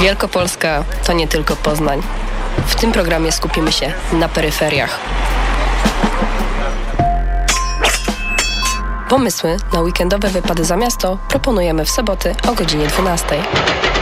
Wielkopolska to nie tylko Poznań. W tym programie skupimy się na peryferiach. Pomysły na weekendowe wypady za miasto proponujemy w soboty o godzinie 12.